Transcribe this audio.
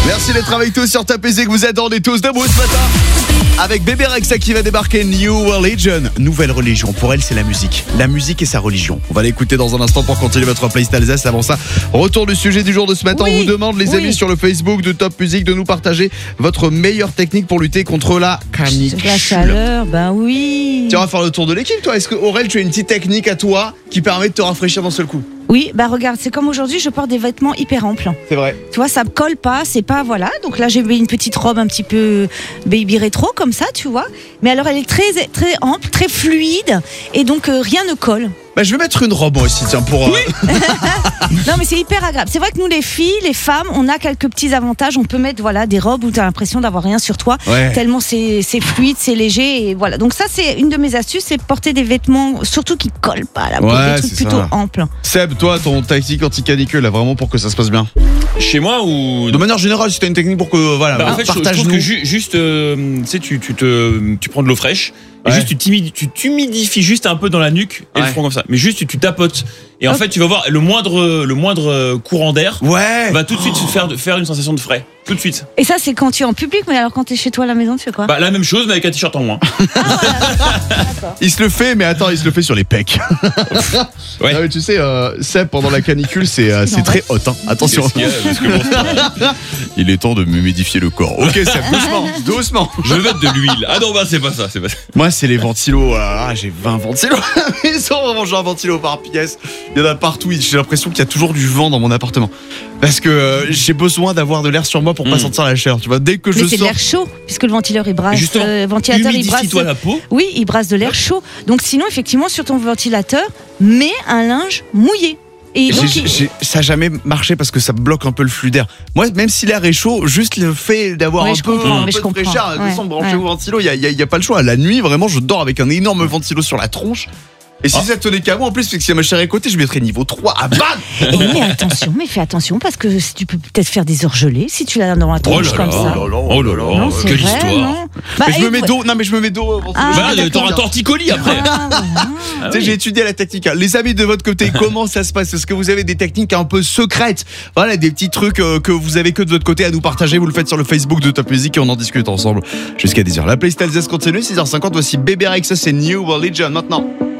Merci d'être avec tous sur Top Music. Vous êtes dans des tous debout ce matin. Avec Bébé Rexha qui va débarquer, New Religion. Nouvelle religion. Pour elle, c'est la musique. La musique et sa religion. On va l'écouter dans un instant pour continuer votre playlist Alsace. Avant ça, retour du sujet du jour de ce matin. On vous demande, les amis, sur le Facebook de Top Music, de nous partager votre meilleure technique pour lutter contre la canicule. La chaleur, ben oui. Tiens, on va faire le tour de l'équipe, toi. Est-ce que, Aurel, tu as une petite technique à toi qui permet de te rafraîchir d'un seul coup? Oui, bah regarde, c'est comme aujourd'hui, je porte des vêtements hyper amples. C'est vrai. Tu vois, ça me colle pas, c'est pas, voilà. Donc là, j'ai mis une petite robe un petit peu baby rétro, comme ça, tu vois. Mais alors, elle est très ample, très fluide, et donc rien ne colle. Bah, je vais mettre une robe moi aussi, tiens, pour... Oui. Non, mais c'est hyper agréable. C'est vrai que nous, les filles, les femmes, on a quelques petits avantages. On peut mettre, voilà, des robes où tu as l'impression d'avoir rien sur toi. Ouais. Tellement c'est fluide, c'est léger, et voilà. Donc ça, c'est une de mes astuces, c'est porter des vêtements, surtout qui collent pas à la peau, Ouais, des trucs c'est plutôt ça. amples. Seb, toi, ton tactique anti-canicule, là, vraiment pour que ça se passe bien. Chez moi ou De manière générale, si t'as une technique pour que, voilà, en fait, je trouve partage-nous. que juste, tu sais, tu prends de l'eau fraîche et Ouais. juste tu t'humidifies juste un peu dans la nuque et Ouais. le front comme ça. Mais juste tu tapotes et en fait tu vas voir le moindre courant d'air Ouais. va tout de suite faire une sensation de frais. Tout de suite. Et ça, c'est quand tu es en public, mais alors quand tu es chez toi à la maison, tu fais quoi? Bah la même chose mais avec un t-shirt en moins. D'accord. Il se le fait, mais attends, il se le fait sur les pecs. Ouais. Ah, mais tu sais, Seb, pendant la canicule, c'est très hot. Hein. Attention. Qu'est-ce qu'il y a Parce que bon, c'est pas- Il est temps de m'humidifier le corps. Ok, Seb, doucement, doucement. je vais mettre de l'huile. Ah non bah c'est pas ça, c'est pas ça. Moi, c'est les ventilos. J'ai 20 ventilos à la maison. Vraiment, j'ai un ventilo par pièce. Il y en a partout. J'ai l'impression qu'il y a toujours du vent dans mon appartement. Parce que j'ai besoin d'avoir de l'air sur moi pour pas sentir la chaleur. Tu vois, dès que Mais je c'est de sors. l'air chaud, puisque le ventilateur il brasse. Justement, Ventilateur il brasse. humidifie-toi la peau. Oui, il brasse de l'air chaud. Donc sinon, effectivement, sur ton ventilateur, mets un linge mouillé. Et donc, Ça n'a jamais marché parce que ça bloque un peu le flux d'air. Moi, même si l'air est chaud, juste le fait d'avoir Ouais, un je peu, comprends, un mais peu je de comprends. fraîcheur, de Ouais, son branché ouais. au ventilo, il y a pas le choix. La nuit, vraiment, je dors avec un énorme ventilo sur la tronche. Et si ça tenait qu'à moi, en plus, c'est que si ma chérie est à côté, je mettrais niveau 3 à bam. mais fais attention, parce que tu peux peut-être faire des orgelets si tu l'as dans la tronche comme ça. Oh là là, Non, c'est quelle vrai, histoire. non. Bah, Mais je me et- mets dos, non mais je me mets dos au ventilo. Ah, Bah d'accord. t'auras un torticolis après. Ah, voilà. Tu sais, j'ai étudié la technique. Les amis de votre côté, comment ça se passe? Est-ce que vous avez des techniques un peu secrètes? Voilà, des petits trucs que vous avez que de votre côté à nous partager. Vous le faites sur le Facebook de Top Music et on en discute ensemble jusqu'à 10h. La playlist Alsace continue, 6h50. Voici Bébé Rexha, c'est New Religion maintenant.